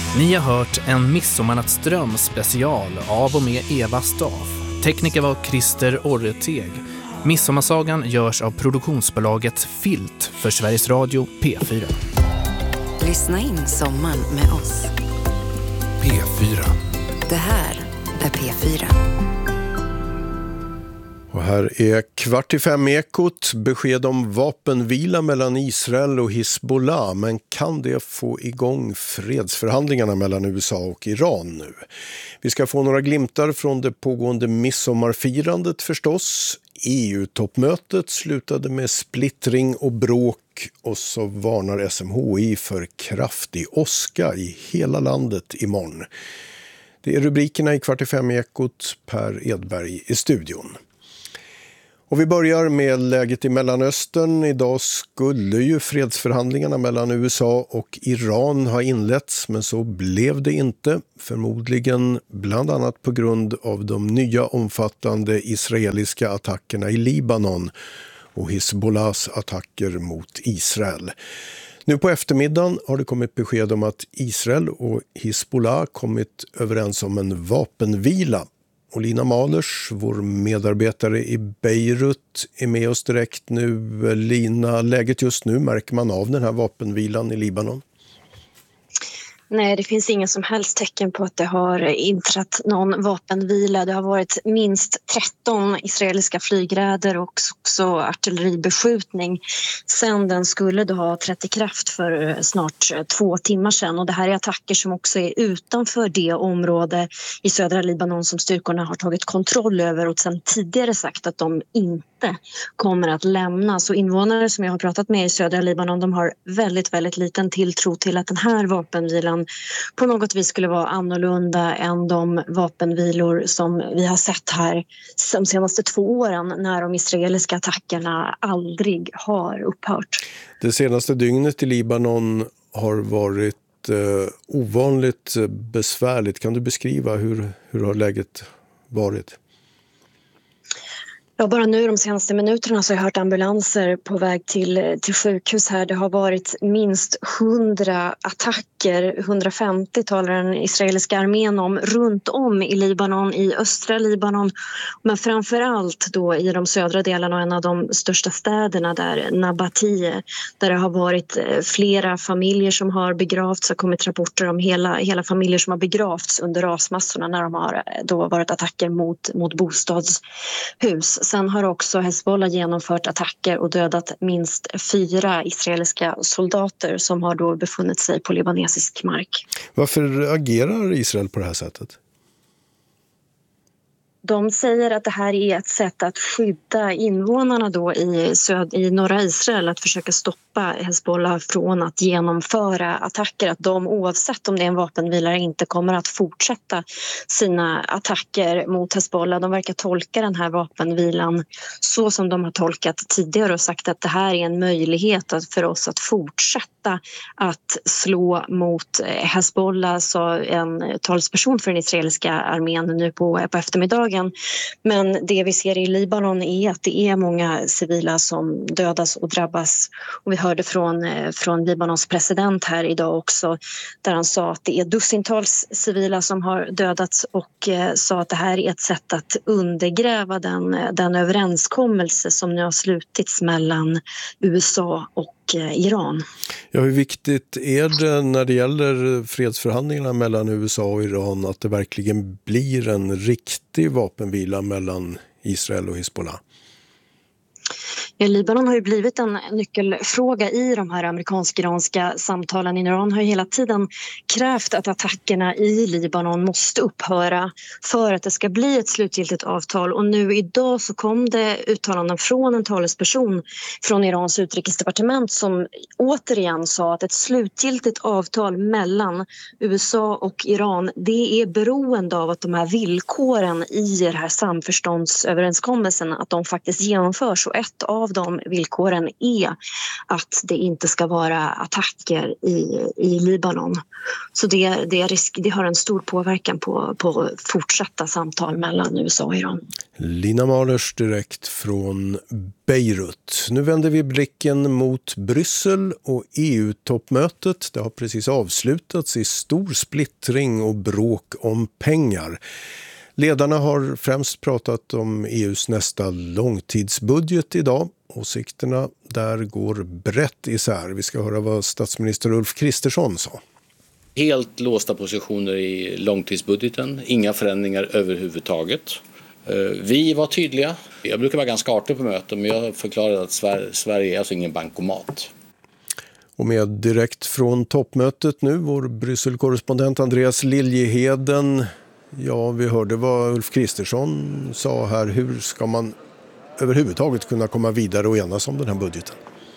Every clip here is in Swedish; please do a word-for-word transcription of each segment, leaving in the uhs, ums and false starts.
Ni har hört en Midsommarnattsdröm special av och med Eva Staff. Tekniker var Christer Orreteg. Midsommarsagan görs av produktionsbolaget Filt för Sveriges Radio P fyra. Lyssna in sommaren med oss. P fyra. Det här är P fyra. Och här är kvart i fem ekot, besked om vapenvila mellan Israel och Hezbollah. Men kan det få igång fredsförhandlingarna mellan U S A och Iran nu? Vi ska få några glimtar från det pågående midsommarfirandet förstås. E U-toppmötet slutade med splittring och bråk, och så varnar S M H I för kraftig åska i hela landet imorgon. Det är rubrikerna i kvart i fem ekot. Per Edberg i studion. Och vi börjar med läget i Mellanöstern. Idag skulle ju fredsförhandlingarna mellan U S A och Iran ha inletts, men så blev det inte. Förmodligen bland annat på grund av de nya omfattande israeliska attackerna i Libanon och Hezbollahs attacker mot Israel. Nu på eftermiddagen har det kommit besked om att Israel och Hezbollah kommit överens om en vapenvila. Och Lina Malers, vår medarbetare i Beirut, är med oss direkt nu. Lina, läget just nu, märker man av den här vapenvilan i Libanon? Nej, det finns ingen som helst tecken på att det har inträtt någon vapenvila. Det har varit minst tretton israeliska flygräder och också artilleribeskjutning sedan den skulle då ha trätt i kraft för snart två timmar sedan. Och det här är attacker som också är utanför det område i södra Libanon som styrkorna har tagit kontroll över och sedan tidigare sagt att de inte kommer att lämna. Så invånare som jag har pratat med i södra Libanon, de har väldigt, väldigt liten tilltro till att den här vapenvilan på något vis skulle vara annorlunda än de vapenvilor som vi har sett här de senaste två åren när de israeliska attackerna aldrig har upphört. Det senaste dygnet i Libanon har varit eh, ovanligt besvärligt. Kan du beskriva hur, hur har läget varit? Ja, bara nu de senaste minuterna så har jag hört ambulanser på väg till, till sjukhus här. Det har varit minst hundra attacker, hundrafemtio talar den israeliska armén om, runt om i Libanon, i östra Libanon. Men framförallt då i de södra delarna och en av de största städerna där, Nabatie, där det har varit flera familjer som har begravts. Det har kommit rapporter om hela, hela familjer som har begravts under rasmassorna när de har då varit attacker mot, mot bostadshus. Sen har också Hezbollah genomfört attacker och dödat minst fyra israeliska soldater som har då befunnit sig på libanesisk mark. Varför agerar Israel på det här sättet? De säger att det här är ett sätt att skydda invånarna då i, söd- i norra Israel, att försöka stoppa Hezbollah från att genomföra attacker. Att de, oavsett om det är en vapenvilare, inte kommer att fortsätta sina attacker mot Hezbollah. De verkar tolka den här vapenvilan så som de har tolkat tidigare och sagt att det här är en möjlighet för oss att fortsätta att slå mot Hezbollah, sa en talsperson för den israeliska armén nu på, på eftermiddagen. Men det vi ser i Libanon är att det är många civila som dödas och drabbas. Och vi hörde från, från Libanons president här idag också, där han sa att det är dussintals civila som har dödats och eh, sa att det här är ett sätt att undergräva den, den överenskommelse som nu har slutits mellan U S A och Iran. Ja, hur viktigt är det när det gäller fredsförhandlingarna mellan U S A och Iran att det verkligen blir en riktig vapenvila mellan Israel och Hezbollah? Ja, Libanon har ju blivit en nyckelfråga i de här amerikansk-iranska samtalen. Iran har ju hela tiden krävt att attackerna i Libanon måste upphöra för att det ska bli ett slutgiltigt avtal. Och nu idag så kom det uttalanden från en talesperson från Irans utrikesdepartement som återigen sa att ett slutgiltigt avtal mellan U S A och Iran, det är beroende av att de här villkoren i den här samförståndsöverenskommelsen, att de faktiskt genomförs. Och ett av av de villkoren är att det inte ska vara attacker i, i Libanon. Så det, det, är risk, det har en stor påverkan på, på fortsatta samtal mellan U S A och Iran. Lina Mahlers direkt från Beirut. Nu vänder vi blicken mot Bryssel och E U-toppmötet. Det har precis avslutats i stor splittring och bråk om pengar. Ledarna har främst pratat om E U:s nästa långtidsbudget idag. Åsikterna där går brett isär. Vi ska höra vad statsminister Ulf Kristersson sa. Helt låsta positioner i långtidsbudgeten, inga förändringar överhuvudtaget. Vi var tydliga. Jag brukar vara ganska artig på möten, men jag förklarade att Sverige är alltså ingen bankomat. Och med direkt från toppmötet nu, vår Bryssel-korrespondent Andreas Liljeheden. Ja, vi hörde vad Ulf Kristersson sa här. Hur ska man överhuvudtaget kunna komma vidare och enas om den här budgeten?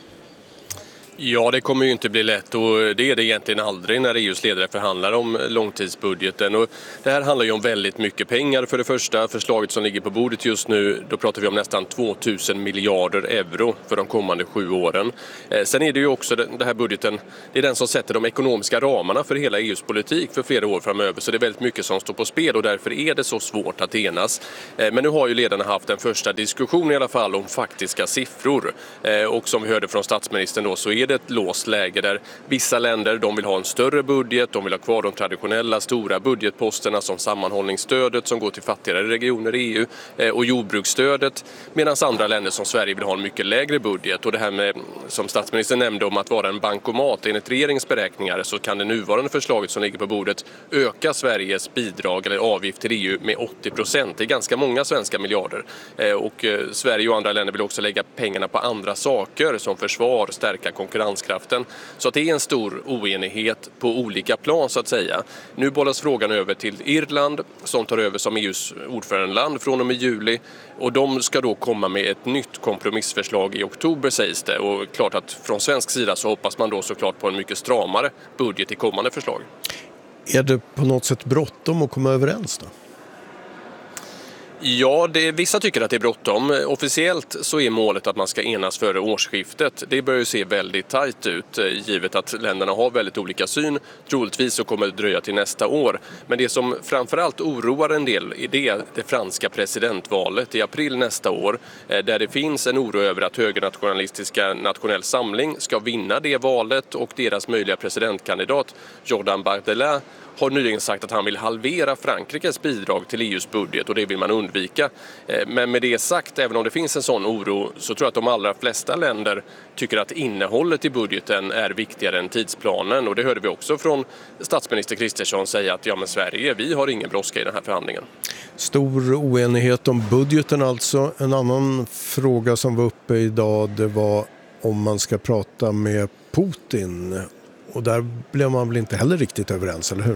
Ja, det kommer ju inte bli lätt och det är det egentligen aldrig när E U:s ledare förhandlar om långtidsbudgeten. Och det här handlar ju om väldigt mycket pengar. För det första, förslaget som ligger på bordet just nu, då pratar vi om nästan tvåtusen miljarder euro för de kommande sju åren. Eh, sen är det ju också den här budgeten, det är den som sätter de ekonomiska ramarna för hela E U:s politik för flera år framöver. Så det är väldigt mycket som står på spel och därför är det så svårt att enas. Eh, men nu har ju ledarna haft en första diskussion i alla fall om faktiska siffror. Eh, och som vi hörde från statsministern då, så är det ett låst läge där vissa länder de vill ha en större budget, de vill ha kvar de traditionella stora budgetposterna som sammanhållningsstödet som går till fattigare regioner i E U och jordbruksstödet, medan andra länder som Sverige vill ha en mycket lägre budget. Och det här med, som statsministern nämnde, om att vara en bankomat, enligt regeringens beräkningar så kan det nuvarande förslaget som ligger på bordet öka Sveriges bidrag eller avgift till E U med åttio procent. Det är ganska många svenska miljarder och Sverige och andra länder vill också lägga pengarna på andra saker som försvar, stärka konkurrenskraften. Så att det är en stor oenighet på olika plan så att säga. Nu bollas frågan över till Irland som tar över som E U:s ordförandeland från och med juli och de ska då komma med ett nytt kompromissförslag i oktober sägs det. Och klart att från svensk sida så hoppas man då såklart på en mycket stramare budget i kommande förslag. Är det på något sätt bråttom att komma överens då? Ja, det, vissa tycker att det är bråttom. Officiellt så är målet att man ska enas före årsskiftet. Det börjar ju se väldigt tajt ut givet att länderna har väldigt olika syn. Troligtvis så kommer det dröja till nästa år. Men det som framförallt oroar en del är det, det franska presidentvalet i april nästa år. Där det finns en oro över att högernationalistiska Nationell Samling ska vinna det valet och deras möjliga presidentkandidat Jordan Bardella har nyligen sagt att han vill halvera Frankrikes bidrag till E U:s budget och det vill man undvika. Men med det sagt, även om det finns en sån oro så tror jag att de allra flesta länder tycker att innehållet i budgeten är viktigare än tidsplanen och det hörde vi också från statsminister Kristersson säga att ja men Sverige, vi har ingen brådska i den här förhandlingen. Stor oenighet om budgeten alltså. En annan fråga som var uppe idag det var om man ska prata med Putin. Och där blev man väl inte heller riktigt överens, eller hur?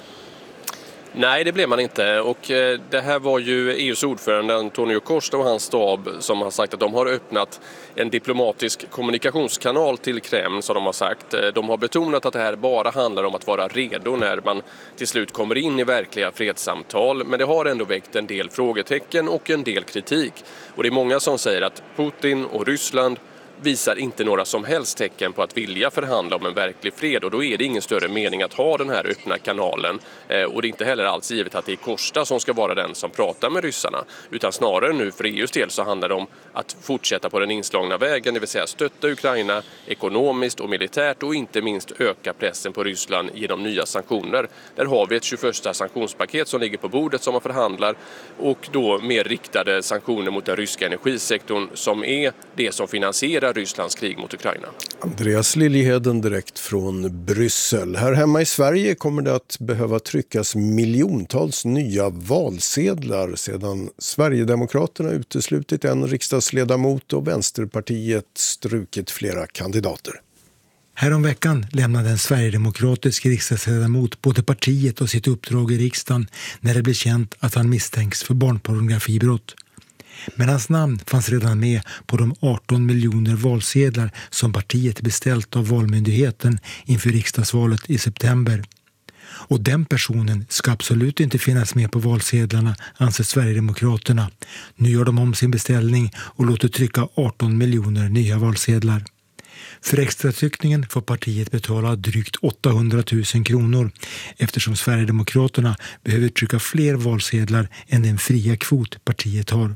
Nej, det blev man inte. Och det här var ju E U:s ordförande Antonio Costa och hans stab som har sagt att de har öppnat en diplomatisk kommunikationskanal till Kreml, som de har sagt. De har betonat att det här bara handlar om att vara redo när man till slut kommer in i verkliga fredssamtal. Men det har ändå väckt en del frågetecken och en del kritik. Och det är många som säger att Putin och Ryssland visar inte några som helst tecken på att vilja förhandla om en verklig fred och då är det ingen större mening att ha den här öppna kanalen eh, och det är inte heller alls givet att det är Costa som ska vara den som pratar med ryssarna utan snarare nu för E U:s del så handlar det om att fortsätta på den inslagna vägen, det vill säga stötta Ukraina ekonomiskt och militärt och inte minst öka pressen på Ryssland genom nya sanktioner. Där har vi ett tjugoförsta sanktionspaket som ligger på bordet som man förhandlar och då mer riktade sanktioner mot den ryska energisektorn som är det som finansierar Rysslands krig mot Ukraina. Andreas Liljeheden direkt från Bryssel. Här hemma i Sverige kommer det att behöva tryckas miljontals nya valsedlar sedan Sverigedemokraterna uteslutit en riksdagsledamot och Vänsterpartiet strukit flera kandidater. Häromveckan lämnade en sverigedemokratisk riksdagsledamot både partiet och sitt uppdrag i riksdagen när det blev känt att han misstänks för barnpornografibrott. Men hans namn fanns redan med på de arton miljoner valsedlar som partiet beställt av Valmyndigheten inför riksdagsvalet i september. Och den personen ska absolut inte finnas med på valsedlarna, anser Sverigedemokraterna. Nu gör de om sin beställning och låter trycka arton miljoner nya valsedlar. För extratryckningen får partiet betala drygt åttahundratusen kronor eftersom Sverigedemokraterna behöver trycka fler valsedlar än den fria kvot partiet har.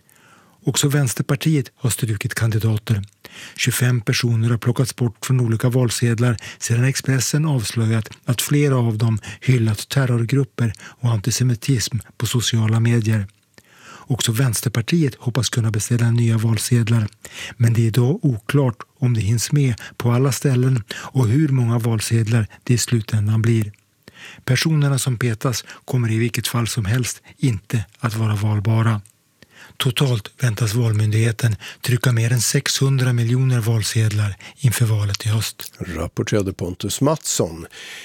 Också Vänsterpartiet har strukit kandidater. tjugofem personer har plockats bort från olika valsedlar sedan Expressen avslöjat att flera av dem hyllat terrorgrupper och antisemitism på sociala medier. Också Vänsterpartiet hoppas kunna beställa nya valsedlar. Men det är idag oklart om det hinns med på alla ställen och hur många valsedlar det i slutändan blir. Personerna som petas kommer i vilket fall som helst inte att vara valbara. Totalt väntas Valmyndigheten trycka mer än sexhundra miljoner valsedlar inför valet i höst. Rapporterade Pontus Mattsson.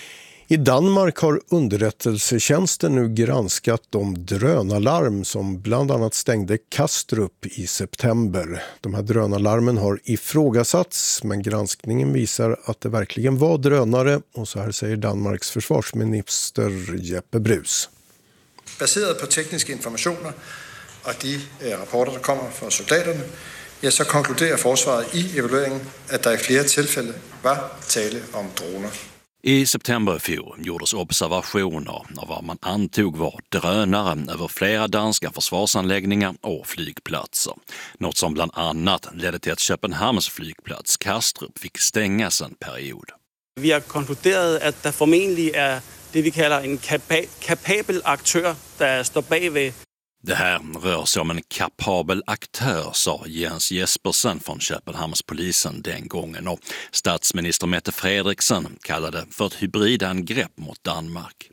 I Danmark har underrättelsetjänsten nu granskat de drönarlarm som bland annat stängde Kastrup i september. De här drönarlarmen har ifrågasatts, men granskningen visar att det verkligen var drönare, och så här säger Danmarks försvarsminister Jeppe Bruus. Baserat på tekniska informationer och de rapporter som kommer från soldaterna, ja, så konkluderar försvaret i evalueringen att det i flera tillfällen var tale om droner. I september i fjol gjordes observationer av vad man antog var drönare över flera danska försvarsanläggningar och flygplatser. Något som bland annat ledde till att Köpenhamns flygplats Kastrup fick stängas en period. Vi har konkluderat att det förmodligen är det vi kallar en kapa- kapabel aktör där står bredvid. Det här rör sig om en kapabel aktör, sa Jens Jespersen från Köpenhamnspolisen den gången, och statsminister Mette Frederiksen kallade det för ett hybridangrepp mot Danmark.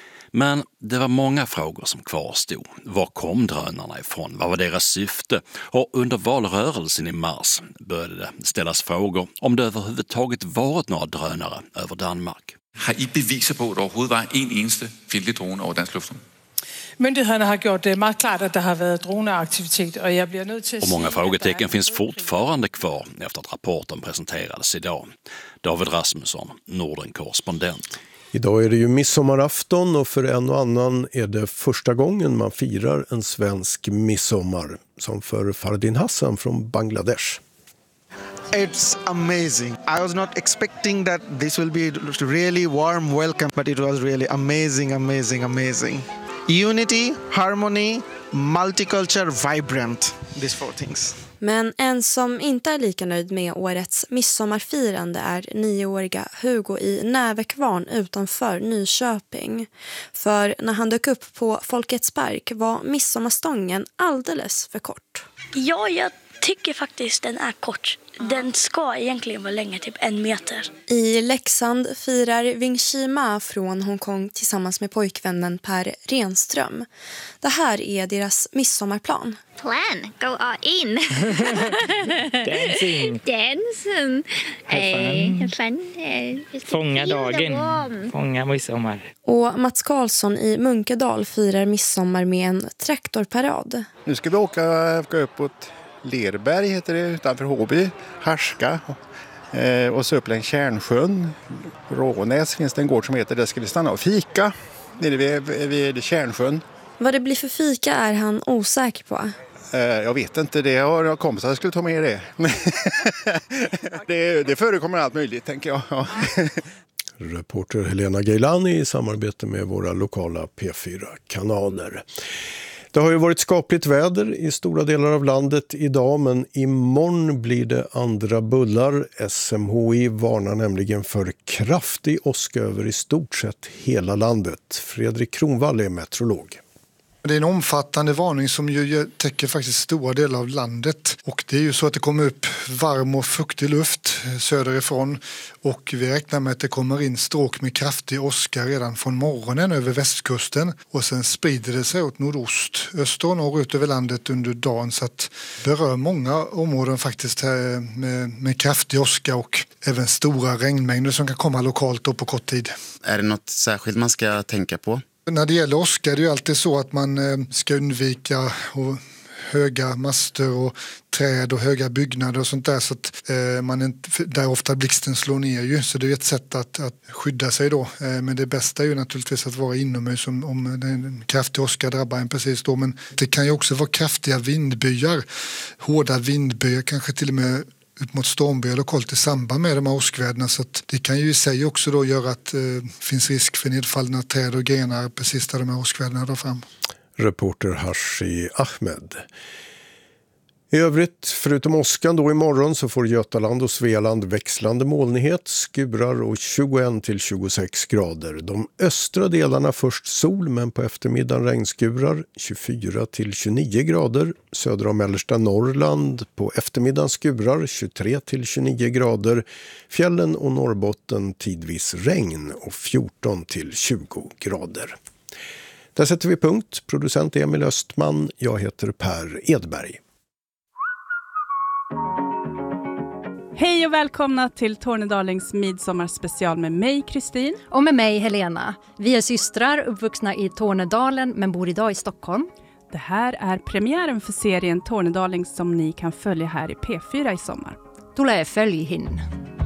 Men det var många frågor som kvarstod. Var kom drönarna ifrån? Vad var deras syfte? Och under valrörelsen i mars började det ställas frågor om det överhuvudtaget varit några drönare över Danmark. Har I beviser på, att det överhuvudtaget var en eneste fjendtlig drone över dansk luftrum? Myndigheterna har gjort det mycket klart att det har varit droneaktivitet, och jag blir nöjd till att och många frågetecken finns fortfarande kvar efter att rapporten presenterades idag. David Rasmusson, Norden-korrespondent. Idag är det ju midsommarafton, och för en och annan är det första gången man firar en svensk midsommar, som för Fardin Hassan från Bangladesh. It's amazing. I was not expecting that this will be a really warm welcome, but it was really amazing, amazing, amazing. Unity, harmony, multiculture, vibrant. These four things. Men en som inte är lika nöjd med årets midsommarfirande är nioåriga Hugo i Nävekvarn utanför Nyköping. För när han dök upp på Folkets park var midsommarstången alldeles för kort. Ja, jag tycker faktiskt den är kort. Den ska egentligen vara längre, typ en meter. I Leksand firar Wing Chi Ma från Hongkong tillsammans med pojkvännen Per Renström. Det här är deras midsommarplan. Plan, go all in. Dancing. Dancing. Have fun. fun. Fånga dagen. Fånga midsommar. Och Mats Karlsson i Munkedal firar midsommar med en traktorparad. Nu ska vi åka, åka uppåt Lerberg heter det, utanför Håby, Harska eh, och så upp längs Kärnsjön. Rånäs finns det en gård som heter, där ska vi stanna och fika nere vid, vid Kärnsjön. Vad det blir för fika är han osäker på. Eh, jag vet inte, det har jag kompisar skulle ta med det. det. Det förekommer allt möjligt, tänker jag. Reporter Helena Gailani i samarbete med våra lokala P fyra-kanaler. Det har ju varit skapligt väder i stora delar av landet idag, men imorgon blir det andra bullar. S M H I varnar nämligen för kraftig åska över i stort sett hela landet. Fredrik Kronvall är meteorolog. Det är en omfattande varning som ju täcker faktiskt stora delar av landet, och det är ju så att det kommer upp varm och fuktig luft söderifrån, och vi räknar med att det kommer in stråk med kraftig åska redan från morgonen över västkusten, och sen sprider det sig åt nordost, öster och norrut över landet under dagen, så att det berör många områden faktiskt här med, med kraftig åska och även stora regnmängder som kan komma lokalt och på kort tid. Är det något särskilt man ska tänka på? När det gäller åska är det ju alltid så att man ska undvika och höga master och träd och höga byggnader och sånt där, så att eh, man inte, där ofta blixten slår ner ju, så det är ett sätt att, att skydda sig då. Eh, men det bästa är ju naturligtvis att vara inomhus om, om en kraftig åska drabbar en precis då, men det kan ju också vara kraftiga vindbyar, hårda vindbyar, kanske till och med upp mot stormbyar lokalt i samband med de här åskväderna, så att det kan ju i sig också då göra att det eh, finns risk för nedfallna träd och grenar precis där de här åskväderna drar fram. Reporter Hashi Ahmed. I övrigt, förutom åskan då imorgon, så får Götaland och Svealand växlande molnighet, skurar och tjugoett till tjugosex grader. De östra delarna först sol, men på eftermiddagen regnskurar, tjugofyra till tjugonio grader. Södra och mellersta Norrland på eftermiddagen skurar, tjugotre till tjugonio grader. Fjällen och Norrbotten tidvis regn och fjorton till tjugo grader. Där sätter vi punkt. Producent Emil Östman, jag heter Per Edberg. Hej och välkomna till Tornedalings midsommarspecial med mig, Kristin. Och med mig, Helena. Vi är systrar, uppvuxna i Tornedalen men bor idag i Stockholm. Det här är premiären för serien Tornedaling som ni kan följa här i P fyra i sommar. Tulee följ hin.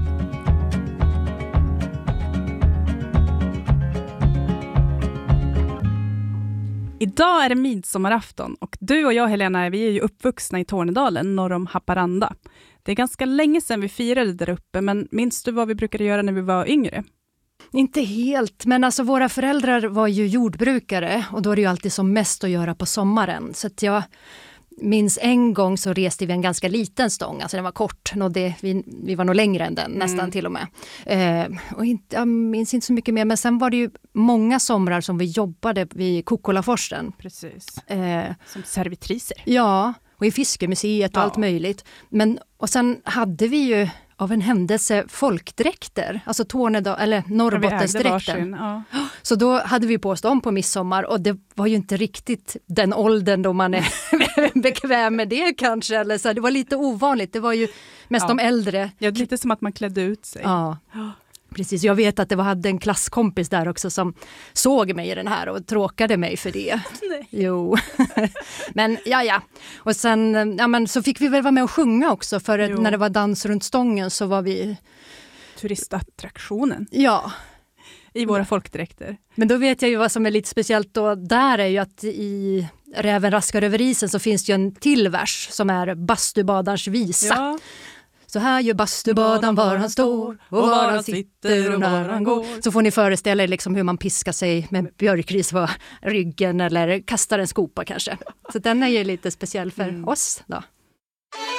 Idag är det midsommarafton och du och jag, Helena, vi är ju uppvuxna i Tornedalen norr om Haparanda. Det är ganska länge sedan vi firade där uppe, men minns du vad vi brukade göra när vi var yngre? Inte helt, men alltså våra föräldrar var ju jordbrukare och då är det ju alltid som mest att göra på sommaren. Så att jag minns en gång så reste vi en ganska liten stång, alltså den var kort, nådde, vi, vi var nog längre än den, mm. nästan till och med. Eh, och inte, jag minns inte så mycket mer, men sen var det ju många somrar som vi jobbade vid Kokkolaforsen. Precis, eh, som servitriser. Ja, och i fiskemuseet och ja. allt möjligt. Men, och sen hade vi ju av en händelse folkdräkter, alltså Tornedal, eller Norrbottensdräkten. Ja. Så då hade vi på oss dem på midsommar och det var ju inte riktigt den åldern då man är bekväm med det kanske. Eller så. Det var lite ovanligt, det var ju mest ja. de äldre. Ja, lite som att man klädde ut sig. Ja. Precis, jag vet att det var, hade en klasskompis där också som såg mig i den här och tråkade mig för det. Nej. Jo, men ja ja. Och sen ja, men, så fick vi väl vara med och sjunga också för att när det var dans runt stången så var vi... Turistattraktionen. Ja. I våra folkdräkter. Men då vet jag ju vad som är lite speciellt då där är ju att i Räven raskar över isen så finns det ju en till vers som är Bastubadarns visa. Ja. Så här gör bastubadan var han står och var han sitter och när han går. Så får ni föreställa er liksom hur man piskar sig med björkris på ryggen eller kastar en skopa kanske. Så den är ju lite speciell för mm. oss då.